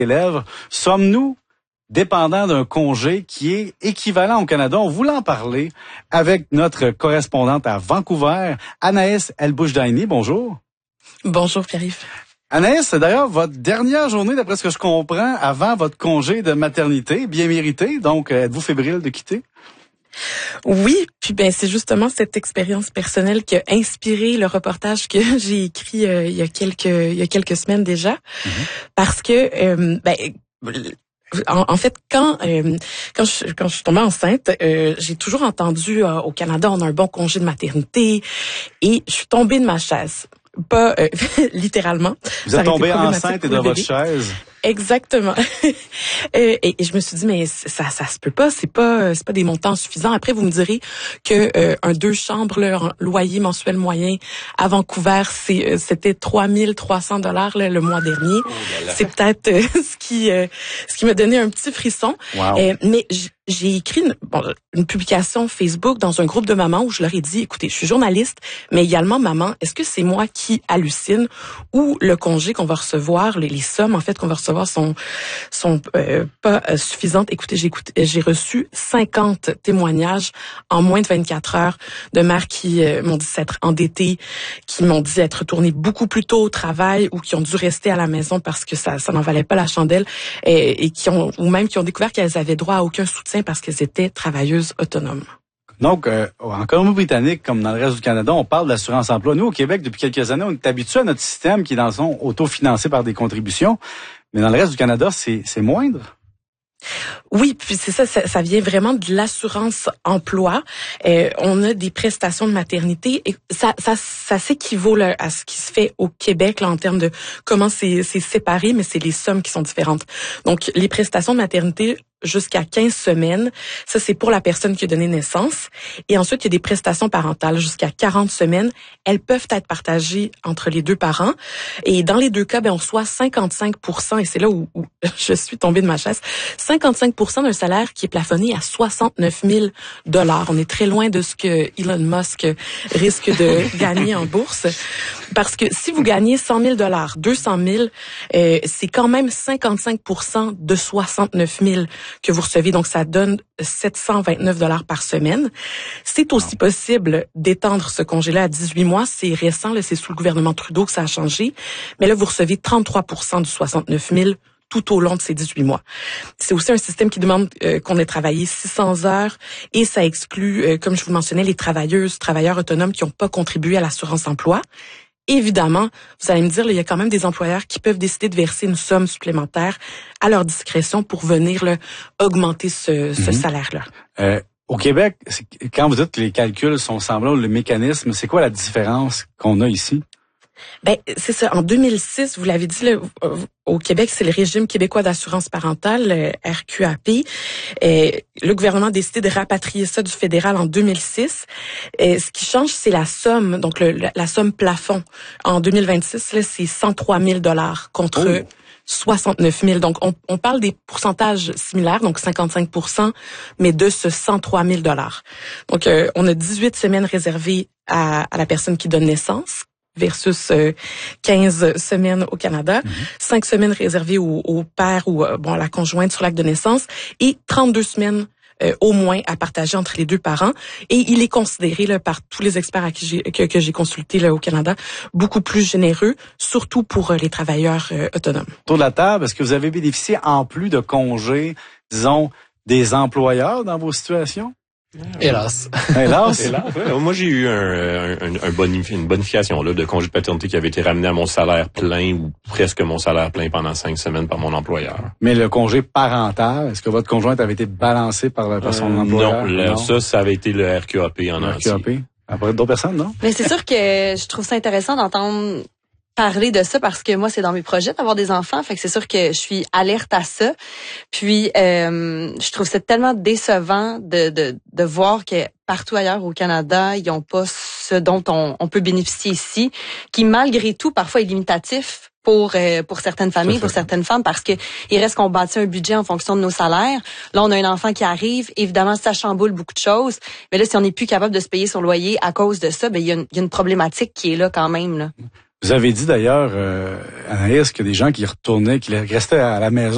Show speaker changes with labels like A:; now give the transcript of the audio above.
A: élèves. Sommes-nous dépendants d'un congé qui est équivalent au Canada? On voulait en parler avec notre correspondante à Vancouver, Anaïs El-Boujdaini. Bonjour.
B: Bonjour Pierre-Yves.
A: Anaïs, c'est d'ailleurs votre dernière journée, d'après ce que je comprends, avant votre congé de maternité, bien mérité. Donc, êtes-vous fébrile de quitter?
B: Oui, puis c'est justement cette expérience personnelle qui a inspiré le reportage que j'ai écrit il y a quelques semaines déjà, parce que en fait, quand je suis tombée enceinte, j'ai toujours entendu au Canada on a un bon congé de maternité, et je suis tombée de ma chaise. Pas littéralement.
A: Vous êtes tombée enceinte et de votre chaise.
B: Exactement. Et je me suis dit, mais ça se peut pas, c'est pas des montants suffisants. Après, vous me direz que un 2 chambres, là, un loyer mensuel moyen à Vancouver, c'était 3300 $ le mois dernier. Oh là là. C'est peut-être ce qui m'a donné un petit frisson.
A: Wow.
B: Mais j'ai écrit une publication Facebook dans un groupe de mamans où je leur ai dit, écoutez, je suis journaliste, mais également maman, est-ce que c'est moi qui hallucine ou le congé qu'on va recevoir, les sommes en fait qu'on va recevoir sont pas suffisantes? Écoutez, j'ai reçu 50 témoignages en moins de 24 heures de mères qui m'ont dit s'être endettées, qui m'ont dit être retournées beaucoup plus tôt au travail ou qui ont dû rester à la maison parce que ça n'en valait pas la chandelle, et qui ont découvert qu'elles avaient droit à aucun soutien parce qu'elles étaient travailleuses autonomes.
A: Donc, en Colombie-Britannique, comme dans le reste du Canada, on parle d'assurance-emploi. Nous, au Québec, depuis quelques années, on est habitué à notre système qui est dans le fond autofinancé par des contributions. Mais dans le reste du Canada, c'est moindre.
B: Oui, puis c'est ça vient vraiment de l'assurance-emploi. On a des prestations de maternité et ça s'équivaut là, à ce qui se fait au Québec là, en termes de comment c'est séparé, mais c'est les sommes qui sont différentes. Donc, les prestations de maternité jusqu'à 15 semaines, ça c'est pour la personne qui a donné naissance. Et ensuite, il y a des prestations parentales jusqu'à 40 semaines. Elles peuvent être partagées entre les deux parents. Et dans les deux cas, on reçoit 55%, et c'est là où je suis tombée de ma chaise, 55% d'un salaire qui est plafonné à 69 000 $. On est très loin de ce que Elon Musk risque de gagner en bourse. Parce que si vous gagnez 100 000 $, 200 000, c'est quand même 55% de 69 000 que vous recevez. Donc, ça donne 729 $ par semaine. C'est aussi possible d'étendre ce congé-là à 18 mois. C'est récent, là, c'est sous le gouvernement Trudeau que ça a changé. Mais là, vous recevez 33% du 69 000 tout au long de ces 18 mois. C'est aussi un système qui demande qu'on ait travaillé 600 heures et ça exclut, comme je vous le mentionnais, les travailleurs autonomes qui n'ont pas contribué à l'assurance-emploi. Évidemment, vous allez me dire, il y a quand même des employeurs qui peuvent décider de verser une somme supplémentaire à leur discrétion pour venir là, augmenter ce salaire-là.
A: Au Québec, quand vous dites que les calculs sont semblables, le mécanisme, c'est quoi la différence qu'on a ici?
B: C'est ça. En 2006, vous l'avez dit, là, au Québec, c'est le régime québécois d'assurance parentale, le RQAP. Le gouvernement a décidé de rapatrier ça du fédéral en 2006. Ce qui change, c'est la somme, donc la somme plafond. En 2026, là, c'est 103 000 $ contre 69 000. Donc, on parle des pourcentages similaires, donc 55%, mais de ce 103 000 $. Donc, on a 18 semaines réservées à la personne qui donne naissance, versus 15 semaines au Canada, 5 semaines réservées au père ou à la conjointe sur l'acte de naissance et 32 semaines au moins à partager entre les deux parents. Et il est considéré là, par tous les experts que j'ai consultés là, au Canada beaucoup plus généreux, surtout pour les travailleurs autonomes.
A: Autour de la table, est-ce que vous avez bénéficié en plus de congés, disons, des employeurs dans vos situations?
C: Hélas.
A: Hélas.
D: Ouais, moi, j'ai eu une bonification là, de congé de paternité qui avait été ramené à mon salaire plein ou presque mon salaire plein pendant 5 semaines par mon employeur.
A: Mais le congé parental, est-ce que votre conjointe avait été balancé par son employeur?
D: Non, ça avait été le RQAP en entier.
A: RQAP. Après d'autres personnes, non?
E: Mais c'est sûr que je trouve ça intéressant d'entendre parler de ça parce que moi, c'est dans mes projets d'avoir des enfants. Fait que c'est sûr que je suis alerte à ça. Puis, je trouve ça tellement décevant de voir que partout ailleurs au Canada, ils n'ont pas ce dont on peut bénéficier ici, qui malgré tout, parfois est limitatif pour certaines familles, pour certaines femmes, parce que il reste qu'on bâtit un budget en fonction de nos salaires. Là, on a un enfant qui arrive. Évidemment, ça chamboule beaucoup de choses. Mais là, si on n'est plus capable de se payer son loyer à cause de ça, il y a une problématique qui est là quand même, là.
A: Vous avez dit d'ailleurs, Anaïs, qu'il y a des gens qui restaient à la maison